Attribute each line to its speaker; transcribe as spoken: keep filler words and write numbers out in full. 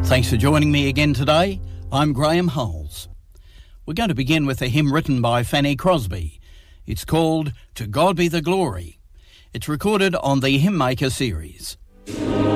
Speaker 1: Thanks for joining me again today. I'm Graham Hulls. We're going to begin with a hymn written by Fanny Crosby. It's called To God Be the Glory. It's recorded on the Hymn Maker series.